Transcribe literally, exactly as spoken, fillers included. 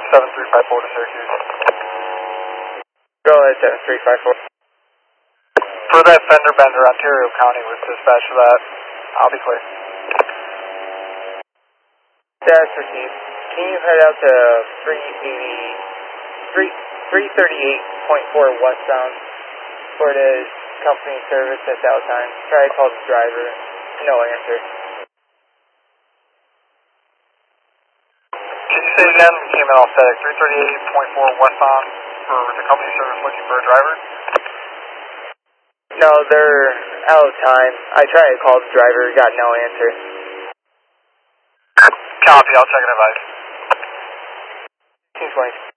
seven three five four to Syracuse. Go ahead, seven three five four. For that fender bender, Ontario County was dispatched for that. I'll be clear. That's received. Can you head out to three eighty, three thirty-eight point four westbound for the company service at that time? Try to call the driver. No answer. Can you say it again? We came in all static. three thirty-eight point four westbound for the company service looking for a driver? No, they're out of time. I tried to call the driver, got no answer. Copy, I'll check an advice. two twenty.